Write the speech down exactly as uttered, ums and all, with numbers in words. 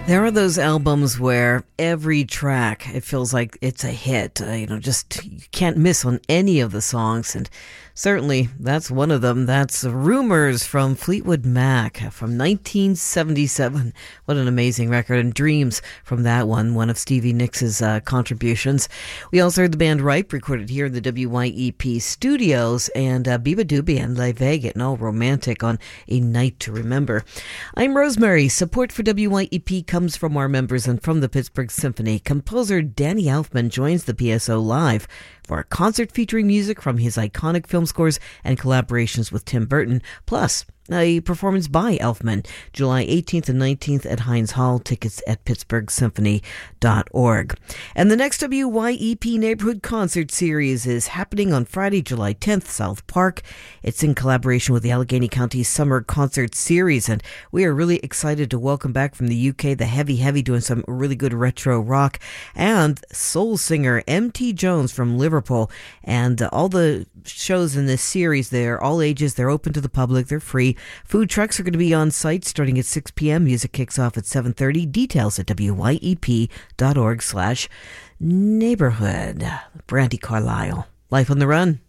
There are those albums where every track, it feels like it's a hit. Uh, you know, just you can't miss on any of the songs. And certainly that's one of them. That's Rumors from Fleetwood Mac from nineteen seventy-seven. What an amazing record. And Dreams from that one, one of Stevie Nicks' uh, contributions. We also heard the band Ripe, recorded here in the W Y E P studios, and uh, Biba Doobie and Le Vega getting all romantic on A Night to Remember. I'm Rosemary. Support for W Y E P comes from our members and from the Pittsburgh Symphony. Composer Danny Elfman joins the P S O live for a concert featuring music from his iconic film scores and collaborations with Tim Burton, plus a performance by Elfman, July eighteenth and nineteenth at Heinz Hall. Tickets at pittsburgh symphony dot org. And the next W Y E P Neighborhood Concert Series is happening on Friday, July tenth, South Park. It's in collaboration with the Allegheny County Summer Concert Series, and we are really excited to welcome back from the U K the Heavy Heavy doing some really good retro rock, and soul singer M T Jones from Liverpool. And uh, all the shows in this series, they're all ages, they're open to the public, they're free. Food trucks are going to be on site starting at six p.m. Music kicks off at seven thirty. Details at W Y E P dot org slash neighborhood. Brandy Carlisle, Life on the Run.